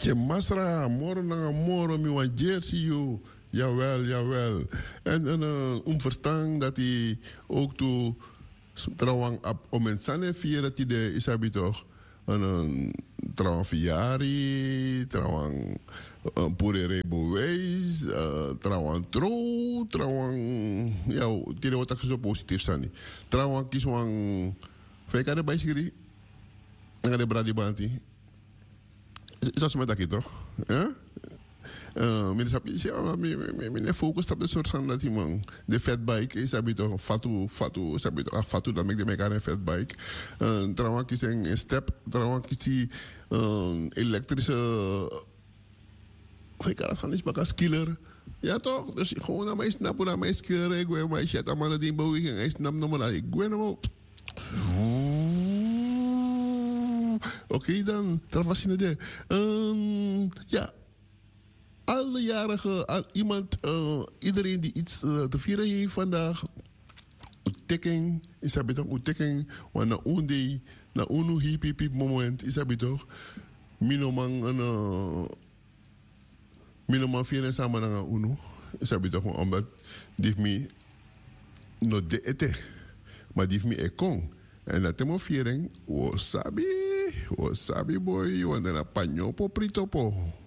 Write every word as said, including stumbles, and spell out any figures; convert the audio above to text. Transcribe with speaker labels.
Speaker 1: Je masra, morgen na morgen, mi wan jersey you. Jawel, jawel. En een uh, onverstand dat hij ook toe trouwens op om een sanne vieren dat de isabi toch een trouwens viari, trouwens een pure rebowees, trouwens tro, trouwens ja, tire wat ik zo positief zijn. Trouwens kies wang, vijf keer bij schiri, en de bradibanti. Is dat met dat toch? Ja? Mijn sap is ja, mijn focus op de soort van dat iemand de fatbike is, heb je toch fatu, fatu, heb je toch fatu dat ik de mekaar een fatbike. Trouwens is een step, trouwens is die elektrische, ik kan het gaan eens bakken, skiller. Ja toch? Dus gewoon naar mij snappen, naar mij skiller, ik weet maar shit, maar dat die beweging, hij snapt nog maar, ik weet nog oké dan, dat was in de ja. Alle jarigen, al, iemand, uh, iedereen die iets uh, te vieren heeft vandaag. Tekking, is dat toch? Tekking, want na onde, na unu hippie piep moment, is dat toch? Minoman een, uh, minoman vieren samen naar unu, is dat toch? Omdat die me no de ete, maar die me ekong. En dat temo viering, wasabi, wasabi boy, want dan een panyo po prito po.